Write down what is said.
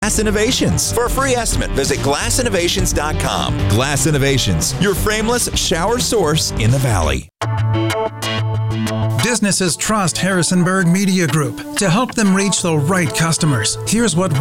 Glass Innovations. For a free estimate, visit glassinnovations.com. Glass Innovations, your frameless shower source in the Valley. Businesses trust Harrisonburg Media Group to help them reach the right customers. Here's what